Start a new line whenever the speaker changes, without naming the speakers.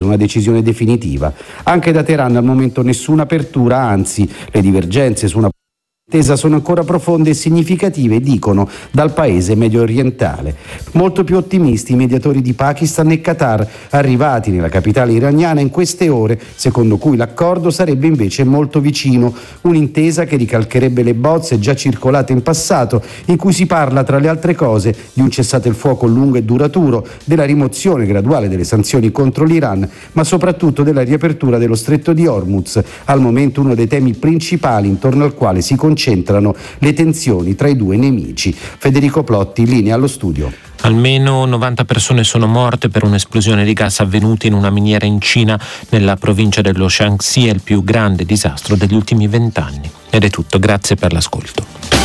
una decisione definitiva. Anche da Teheran al momento nessuna apertura, anzi le divergenze su una intesa sono ancora profonde e significative, dicono dal paese medio orientale. Molto più ottimisti i mediatori di Pakistan e Qatar, arrivati nella capitale iraniana in queste ore, secondo cui l'accordo sarebbe invece molto vicino, un'intesa che ricalcherebbe le bozze già circolate in passato, in cui si parla tra le altre cose di un cessate il fuoco lungo e duraturo, della rimozione graduale delle sanzioni contro l'Iran, ma soprattutto della riapertura dello stretto di Hormuz, al momento uno dei temi principali intorno al quale si concentrano le tensioni tra i due nemici. Federico Plotti, linea allo studio.
Almeno 90 persone sono morte per un'esplosione di gas avvenuta in una miniera in Cina, nella provincia dello Shaanxi, è il più grande disastro degli ultimi 20 anni. Ed è tutto, grazie per l'ascolto.